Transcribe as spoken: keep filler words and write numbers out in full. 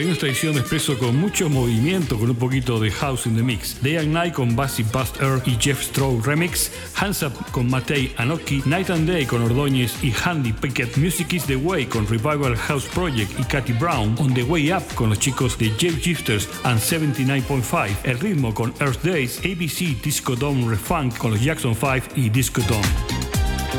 Para una tradición de expreso con mucho movimiento, con un poquito de house in the mix. Day and Night con Bassy Bust Earth y Jeff Stroh Remix. Hands Up con Matei Anoki. Night and Day con Ordóñez y Handy Pickett. Music is the Way con Revival House Project y Katy Brown. On the Way Up con los chicos de Jeff Gifters and setenta y nueve punto cinco. El ritmo con Earth Days. A B C Disco Dome Refunk con los Jackson five y Disco Dome.